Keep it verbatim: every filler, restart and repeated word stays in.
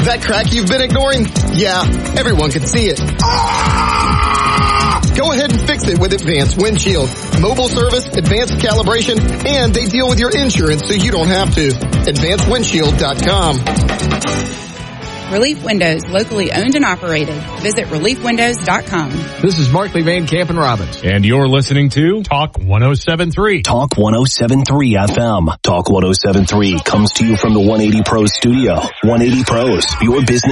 That crack you've been ignoring? Yeah, everyone can see it. Go ahead and fix it with Advanced Windshield. Mobile service, advanced calibration, and they deal with your insurance so you don't have to. advanced windshield dot com. Relief Windows, locally owned and operated. Visit relief windows dot com. This is Markley Van Camp and Robbins. And you're listening to Talk one oh seven point three. Talk one oh seven point three F M. Talk one oh seven point three comes to you from the one eighty Pros studio. one eighty Pros, your business